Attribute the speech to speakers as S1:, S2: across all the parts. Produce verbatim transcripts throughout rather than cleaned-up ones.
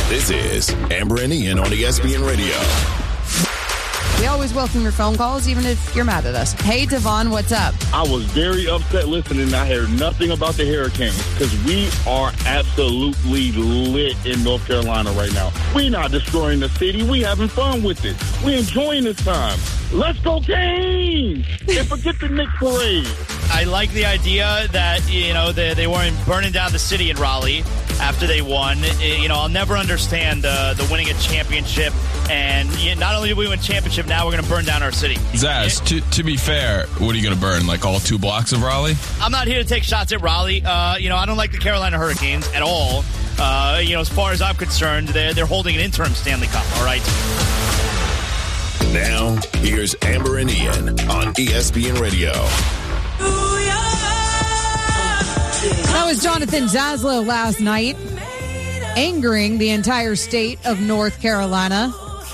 S1: This is Amber and Ian on E S P N Radio.
S2: We always welcome your phone calls, even if you're mad at us. Hey, Devon, what's up?
S3: I was very upset listening. I heard nothing about the Hurricanes because we are absolutely lit in North Carolina right now. We're not destroying the city. We having fun with it. We're enjoying this time. Let's go Canes! And forget the Knicks parade.
S4: I like the idea that, you know, they, they weren't burning down the city in Raleigh after they won. You know, I'll never understand uh, the winning a championship. And you know, not only did we win a championship, now we're going to burn down our city.
S5: Zaz, to, to be fair, what are you going to burn? Like all two blocks of Raleigh?
S4: I'm not here to take shots at Raleigh. Uh, you know, I don't like the Carolina Hurricanes at all. Uh, you know, as far as I'm concerned, they're, they're holding an interim Stanley Cup, all right?
S1: Now, here's Amber and Ian on E S P N Radio.
S2: That was Jonathan Zaslow last night, angering the entire state of North Carolina.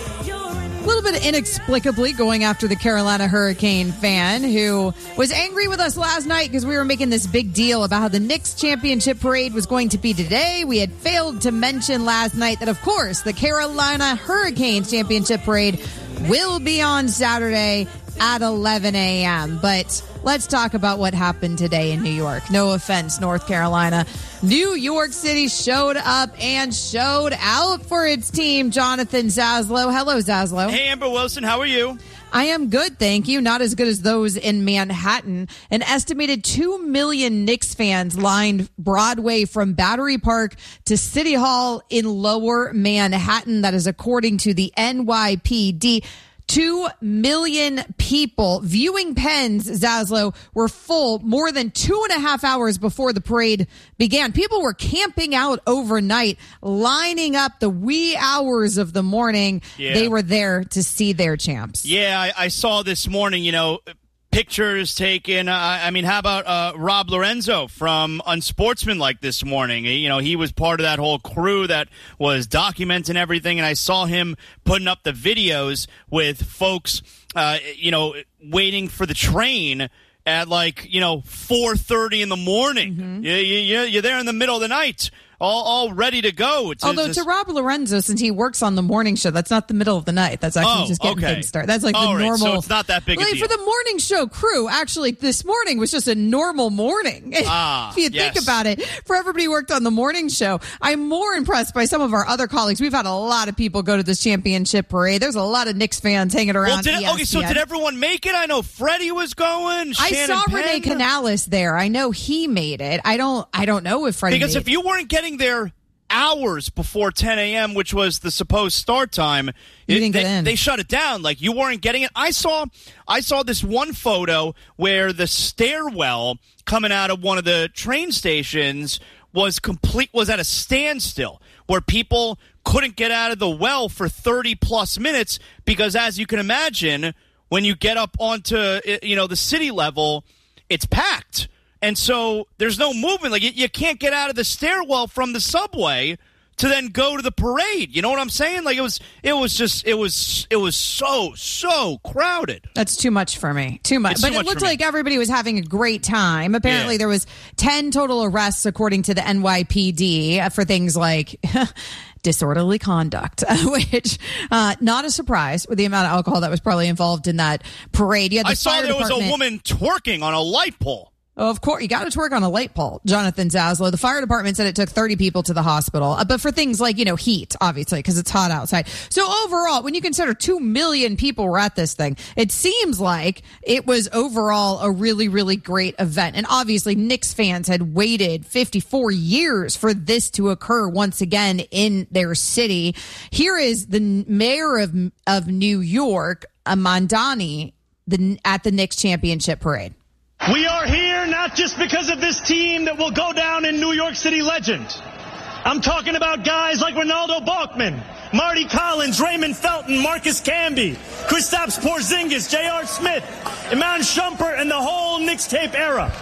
S2: A little bit inexplicably going after the Carolina Hurricane fan who was angry with us last night because we were making this big deal about how the Knicks championship parade was going to be today. We had failed to mention last night that, of course, the Carolina Hurricanes championship parade will be on Saturday at eleven a.m. But let's talk about what happened today in New York. No offense, North Carolina. New York City showed up and showed out for its team. Jonathan Zaslow. Hello, Zaslow.
S4: Hey, Amber Wilson. How are you?
S2: I am good, thank you. Not as good as those in Manhattan. An estimated two million Knicks fans lined Broadway from Battery Park to City Hall in Lower Manhattan. That is according to the N Y P D. Two million people. Viewing pens, Zaslow, were full more than two and a half hours before the parade began. People were camping out overnight, lining up the wee hours of the morning. Yeah. They were there to see their champs.
S4: Yeah, I, I saw this morning, you know, pictures taken. Uh, I mean, how about uh, Rob Lorenzo from Unsportsmanlike this morning? You know, he was part of that whole crew that was documenting everything, and I saw him putting up the videos with folks, uh, you know, waiting for the train at like, you know, four thirty in the morning. Mm-hmm. You, you, you're there in the middle of the night. All, all ready to go. It's,
S2: Although
S4: it's,
S2: to Rob Lorenzo, since he works on the morning show, that's not the middle of the night. That's actually
S4: oh,
S2: just getting
S4: okay.
S2: things started. That's like
S4: all
S2: the
S4: right,
S2: normal.
S4: So it's not that big a
S2: like,
S4: deal.
S2: For the morning show crew, actually, this morning was just a normal morning.
S4: Ah,
S2: if you
S4: yes.
S2: think about it, for everybody who worked on the morning show, I'm more impressed by some of our other colleagues. We've had a lot of people go to this championship parade. There's a lot of Knicks fans hanging around.
S4: Well, did,
S2: E S P N.
S4: okay, so did everyone make it? I know Freddie was going.
S2: I
S4: Shannon
S2: saw
S4: Penn.
S2: Renee Canales there. I know he made it. I don't. I don't know if Freddie
S4: because
S2: made
S4: if
S2: it.
S4: you weren't getting there hours before ten a.m., which was the supposed start time,
S2: you
S4: it,
S2: didn't
S4: they,
S2: get in.
S4: they shut it down. Like, you weren't getting it. I saw I saw this one photo where the stairwell coming out of one of the train stations was complete was at a standstill, where people couldn't get out of the well for thirty plus minutes because, as you can imagine, when you get up onto, you know, the city level, it's packed. And so there's no movement. Like, you, you can't get out of the stairwell from the subway to then go to the parade. You know what I'm saying? Like, it was, it was just, it was, it was so, so crowded.
S2: That's too much for me. Too much.
S4: It's
S2: but
S4: too
S2: it
S4: much
S2: looked
S4: for me.
S2: like everybody was having a great time. Apparently,
S4: Yeah.
S2: there was ten total arrests, according to the N Y P D, for things like disorderly conduct, which uh, not a surprise with the amount of alcohol that was probably involved in that parade. You had the
S4: I saw
S2: fire
S4: there was a
S2: department-
S4: woman twerking on a light pole.
S2: Of course, you got to twerk on a light pole, Jonathan Zaslow. The fire department said it took thirty people to the hospital, uh, but for things like, you know, heat, obviously, because it's hot outside. So overall, when you consider two million people were at this thing, it seems like it was overall a really, really great event. And obviously, Knicks fans had waited fifty-four years for this to occur once again in their city. Here is the mayor of, of New York, Mamdani, the, at the Knicks championship parade.
S6: We are here not just because of this team that will go down in New York City legend. I'm talking about guys like Ronaldo Balkman, Marty Collins, Raymond Felton, Marcus Camby, Kristaps Porzingis, J R. Smith, Iman Shumpert, and the whole Knicks tape era.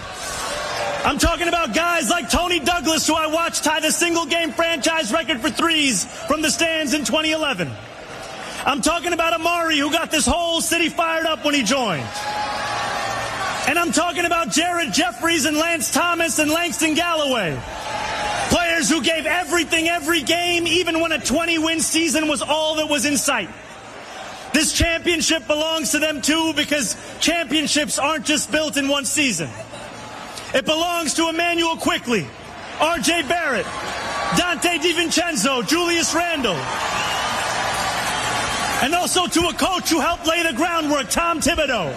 S6: I'm talking about guys like Tony Douglas, who I watched tie the single-game franchise record for threes from the stands in twenty eleven. I'm talking about Amari, who got this whole city fired up when he joined. And I'm talking about Jared Jeffries and Lance Thomas and Langston Galloway. Players Players who gave everything every game, even when a twenty-win season was all that was in sight. This championship belongs to them too, because championships aren't just built in one season. It belongs to Emmanuel Quickley, R J Barrett, Dante DiVincenzo, Julius Randle, and also to a coach who helped lay the groundwork, Tom Thibodeau.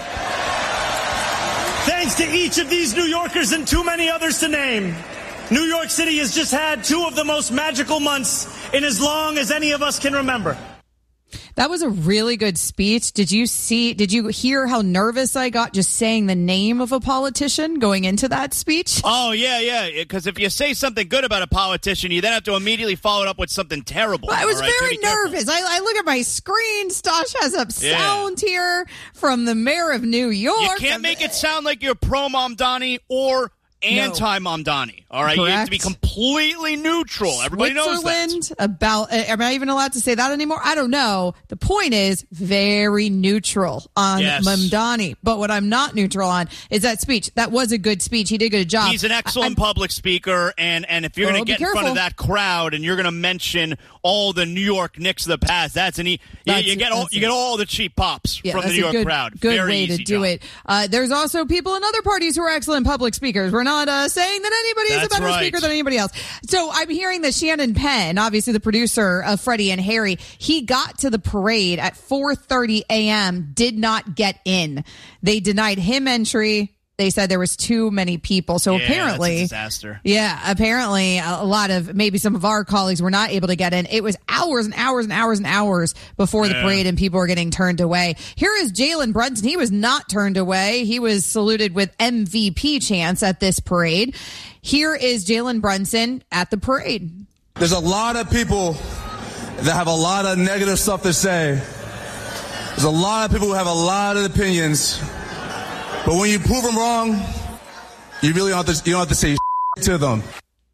S6: Thanks to each of these New Yorkers and too many others to name, New York City has just had two of the most magical months in as long as any of us can remember.
S2: That was a really good speech. Did you see, did you hear how nervous I got just saying the name of a politician going into that speech?
S4: Oh, yeah, yeah. Because if you say something good about a politician, you then have to immediately follow it up with something terrible.
S2: Well, I was
S4: right?
S2: very nervous. I, I look at my screen. Stosh has up
S4: Yeah.
S2: sound here from the mayor of New York.
S4: You can't make it sound like you're pro Mamdani or anti-Mamdani, all right?
S2: Correct.
S4: You have to be completely neutral. Everybody knows that.
S2: Switzerland, about, uh, am I even allowed to say that anymore? I don't know. The point is very neutral on
S4: Yes.
S2: Mamdani. But what I'm not neutral on is that speech. That was a good speech. He did a good job.
S4: He's an excellent
S2: I,
S4: public speaker, and, and if you're
S2: Oh,
S4: going to
S2: be
S4: get in front
S2: careful.
S4: of that crowd and you're going to mention all the New York Knicks of the past, that's an e- you,
S2: That's-
S4: you get all
S2: that's
S4: you
S2: it.
S4: get all the cheap pops
S2: Yeah,
S4: from the
S2: that's
S4: New
S2: a
S4: York
S2: good,
S4: crowd.
S2: Good
S4: Very
S2: way to
S4: easy
S2: do
S4: job.
S2: it. Uh, there's also people in other parties who are excellent public speakers. We're not uh, saying that anybody is a
S4: That's
S2: better
S4: right.
S2: speaker than anybody else. So I'm hearing that Shannon Penn, obviously the producer of Freddie and Harry, he got to the parade at four thirty a.m., did not get in. They denied him entry. They said there was too many people. So
S4: Yeah,
S2: apparently,
S4: that's a disaster.
S2: yeah, apparently a lot of maybe some of our colleagues were not able to get in. It was hours and hours and hours and hours before the
S4: Yeah.
S2: parade, and people were getting turned away. Here is Jalen Brunson. He was not turned away. He was saluted with M V P chants at this parade. Here is Jalen Brunson at the parade.
S7: There's a lot of people that have a lot of negative stuff to say. There's a lot of people who have a lot of opinions. But when you prove them wrong, you really don't have to, you don't have to say to them.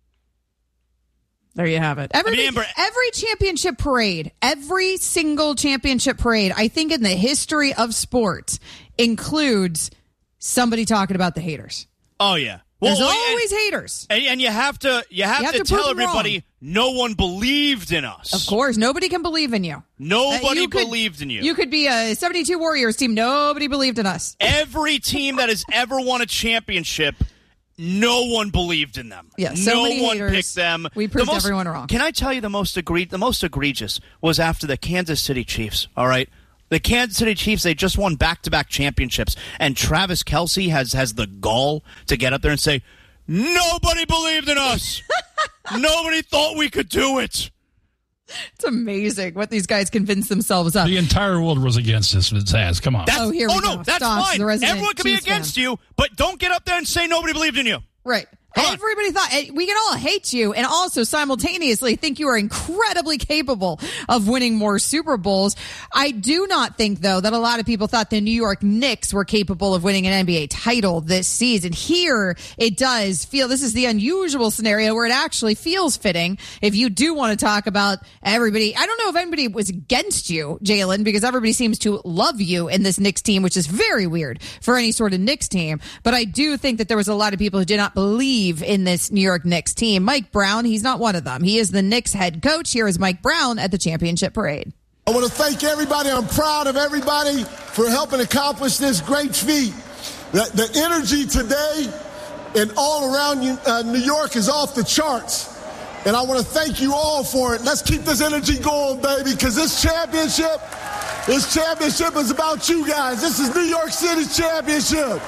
S2: There you have it. Every,
S4: I mean, Amber-
S2: every championship parade, every single championship parade, I think in the history of sports, includes somebody talking about the haters.
S4: Oh yeah. Well,
S2: There's
S4: and-
S2: always haters.
S4: And, and you have to you have,
S2: You have
S4: to,
S2: to prove
S4: tell
S2: them wrong.
S4: everybody no one believed in us.
S2: Of course, nobody can believe in you.
S4: Nobody
S2: Uh, you could-
S4: believed in you.
S2: You could be a seventy-two Warriors team. Nobody believed in us.
S4: Every team that has ever won a championship, no one believed in them.
S2: Yeah, so
S4: no
S2: many
S4: one
S2: haters.
S4: picked them.
S2: We
S4: The
S2: proved
S4: most-
S2: everyone wrong.
S4: Can I tell you the most egre- the most egregious was after the Kansas City Chiefs, all right? The Kansas City Chiefs, they just won back-to-back championships, and Travis Kelce has, has the gall to get up there and say, nobody believed in us. Nobody thought we could do it.
S2: It's amazing what these guys convince themselves of.
S8: The entire world was against us. Zaz, come on.
S4: That's,
S2: Oh, here we
S4: oh no,
S2: go.
S4: that's
S2: Stops,
S4: fine.
S2: the resident
S4: Everyone can be
S2: Chiefs
S4: against
S2: fan.
S4: you, but don't get up there and say nobody believed in you.
S2: Right.
S4: Come on.
S2: Everybody thought eh, we can all hate you and also simultaneously think you are incredibly capable of winning more Super Bowls. I do not think, though, that a lot of people thought the New York Knicks were capable of winning an N B A title this season. Here, it does feel this is the unusual scenario where it actually feels fitting. If you do want to talk about everybody, I don't know if anybody was against you, Jalen, because everybody seems to love you in this Knicks team, which is very weird for any sort of Knicks team. But I do think that there was a lot of people who did not believe in this New York Knicks team. Mike Brown, he's not one of them. He is the Knicks head coach. Here is Mike Brown at the championship parade.
S9: I want to thank everybody. I'm proud of everybody for helping accomplish this great feat. The, the energy today and all around you, uh, New York is off the charts. And I want to thank you all for it. Let's keep this energy going, baby, because this championship, this championship is about you guys. This is New York City's championship.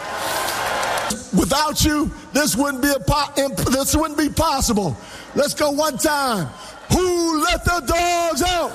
S9: Without you, this wouldn't be a po- imp- this wouldn't be possible. Let's go one time. Who let the dogs out?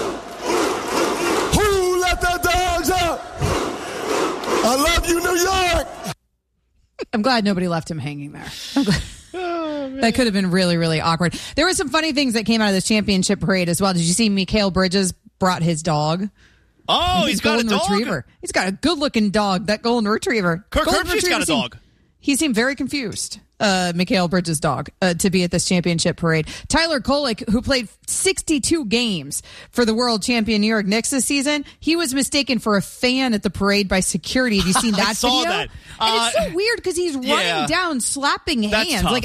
S9: Who let the dogs out? I love you, New York.
S2: I'm glad nobody left him hanging there. I'm glad. That could have been really, really awkward. There were some funny things that came out of this championship parade as well. Did you see Mikal Bridges brought his dog?
S4: Oh,
S2: His
S4: he's got a
S2: golden
S4: dog.
S2: retriever. He's got a good-looking dog. That golden retriever.
S4: Kirk
S2: golden
S4: Herbstreit's got a
S2: seemed-
S4: dog.
S2: He seemed very confused, uh, Mikal Bridges' dog, uh, to be at this championship parade. Tyler Kolek, who played sixty-two games for the world champion New York Knicks this season, he was mistaken for a fan at the parade by security. Have you seen that
S4: I saw
S2: video?
S4: that.
S2: And it's
S4: Uh,
S2: so weird because he's running
S4: yeah.
S2: down, slapping
S4: That's
S2: hands.
S4: tough.
S2: Like,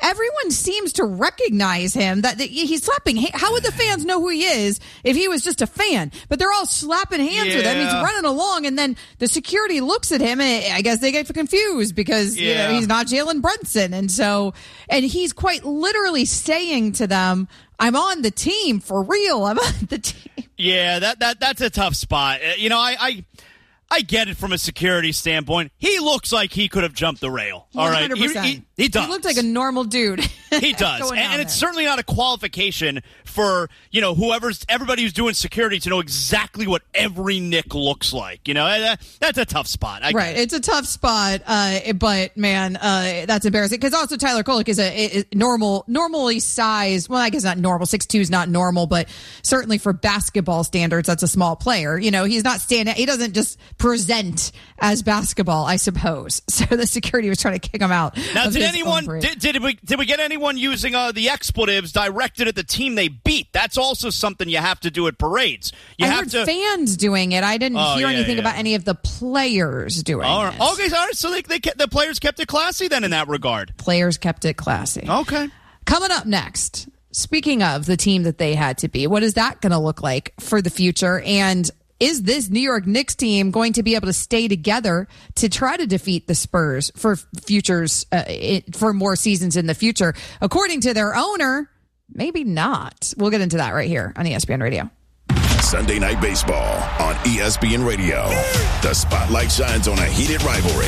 S2: everyone seems to recognize him, that, that he's slapping. How would the fans know who he is if he was just a fan? But they're all slapping hands yeah. with him. He's running along, and then the security looks at him, and I guess they get confused because yeah. you know, he's not Jalen Brunson. And so, and he's quite literally saying to them, I'm on the team for real. I'm on the team.
S4: Yeah, that, that that's a tough spot. You know, I... I I get it from a security standpoint. He looks like he could have jumped the rail. All right,
S2: one hundred percent.
S4: He, he, he does.
S2: He looked like a normal dude.
S4: He does, and, and it's certainly not a qualification for you know whoever's everybody who's doing security to know exactly what every Nick looks like. You know, that, that's a tough spot. I
S2: right,
S4: it.
S2: It's a tough spot, uh, but man, uh, that's embarrassing because also Tyler Kolek is a, a normal, normally sized. Well, I guess not normal. six two is not normal, but certainly for basketball standards, that's a small player. You know, he's not standing. He doesn't just present as basketball, I suppose. So the security was trying to kick him out.
S4: Now, did anyone did, did we did we get anyone using uh, the expletives directed at the team they beat? That's also something you have to do at parades. You
S2: I
S4: have
S2: heard
S4: to
S2: fans doing it. I didn't
S4: oh,
S2: hear
S4: yeah,
S2: anything
S4: yeah.
S2: about any of the players doing
S4: all right.
S2: it.
S4: Okay, all right. So they, they kept, the players kept it classy then in that regard.
S2: Players kept it classy.
S4: Okay.
S2: Coming up next, speaking of the team that they had to be, what is that going to look like for the future? And is this New York Knicks team going to be able to stay together to try to defeat the Spurs for futures, uh, it, for more seasons in the future? According to their owner, maybe not. We'll get into that right here on E S P N Radio.
S1: Sunday Night Baseball on E S P N Radio. The spotlight shines on a heated rivalry.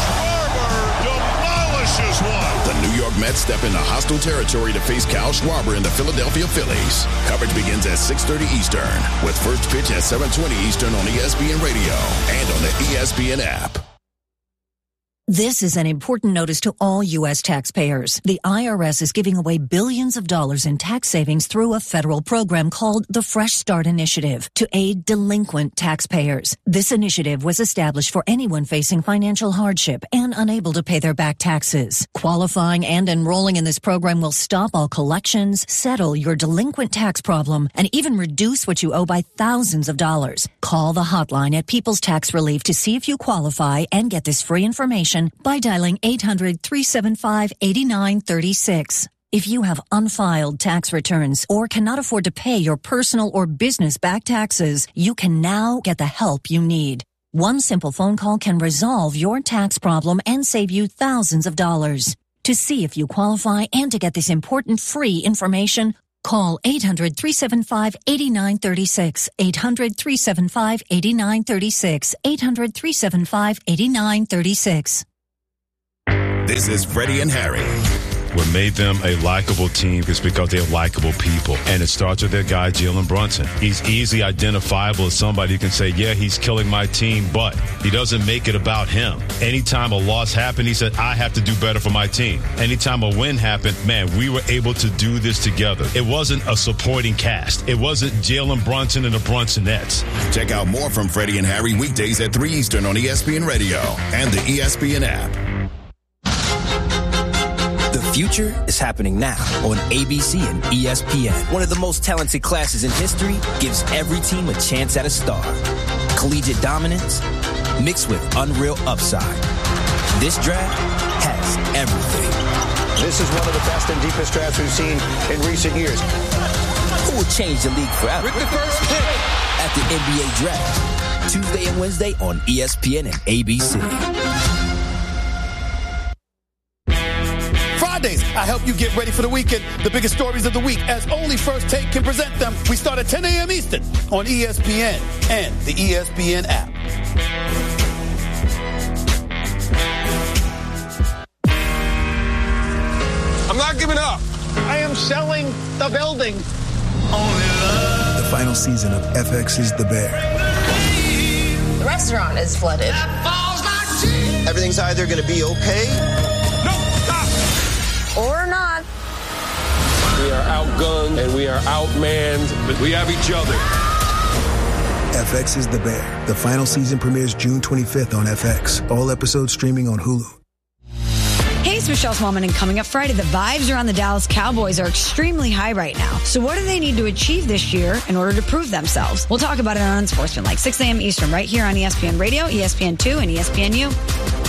S10: Demolishes one.
S1: The New York Mets step into hostile territory to face Kyle Schwarber and the Philadelphia Phillies. Coverage begins at six thirty Eastern with first pitch at seven twenty Eastern on E S P N Radio and on the E S P N app.
S11: This is an important notice to all U S taxpayers. The I R S is giving away billions of dollars in tax savings through a federal program called the Fresh Start Initiative to aid delinquent taxpayers. This initiative was established for anyone facing financial hardship and unable to pay their back taxes. Qualifying and enrolling in this program will stop all collections, settle your delinquent tax problem, and even reduce what you owe by thousands of dollars. Call the hotline at People's Tax Relief to see if you qualify and get this free information by dialing eight hundred, three seven five, eight nine three six. If you have unfiled tax returns or cannot afford to pay your personal or business back taxes, you can now get the help you need. One simple phone call can resolve your tax problem and save you thousands of dollars. To see if you qualify and to get this important free information, call eight hundred, three seven five, eight nine three six, eight hundred, three seven five, eight nine three six, eight hundred, three seven five, eight nine three six.
S1: This is Freddie and Harry.
S12: What made them a likable team is because they're likable people. And it starts with their guy, Jalen Brunson. He's easily identifiable as somebody who can say, yeah, he's killing my team, but he doesn't make it about him. Anytime a loss happened, he said, I have to do better for my team. Anytime a win happened, man, we were able to do this together. It wasn't a supporting cast. It wasn't Jalen Brunson and the Brunsonettes.
S1: Check out more from Freddie and Harry weekdays at three Eastern on E S P N Radio and the E S P N app.
S13: The future is happening now on A B C and E S P N. One of the most talented classes in history gives every team a chance at a star. Collegiate dominance mixed with unreal upside. This draft has everything.
S14: This is one of the best and deepest drafts we've seen in recent years.
S13: Who will change the league forever?
S14: With the first pick
S13: at the N B A Draft, Tuesday and Wednesday on E S P N and A B C.
S15: Fridays, I help you get ready for the weekend. The biggest stories of the week, as only First Take can present them. We start at ten a.m. Eastern on E S P N and the E S P N app.
S14: I'm not giving up. I am selling the building.
S16: The final season of F X's The Bear.
S17: The restaurant is flooded.
S14: Everything's either going to be okay
S17: or not.
S14: We are outgunned and we are outmanned, but we have each other.
S16: F X's The Bear. The final season premieres June twenty-fifth on F X. All episodes streaming on Hulu.
S18: Hey, it's Michelle Smallman, and coming up Friday, the vibes around the Dallas Cowboys are extremely high right now. So what do they need to achieve this year in order to prove themselves? We'll talk about it on Unsportsmanlike, six a.m. Eastern, right here on E S P N Radio, E S P N two, and E S P N U.